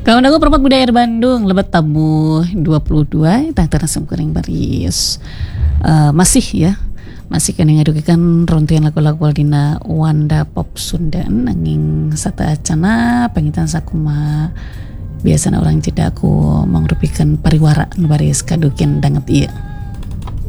Kawan aku perempat budaya Bandung lebat tamu 22 tang terasam kuring baris. Masih ya masih kan yang ngadukeun rontian lagu-lagu dina Wanda Pop Sunda nanging sata acana pangitan sakuma biasana orang Cida aku mangrupikan pariwara nu baris kadukeun danget ieu.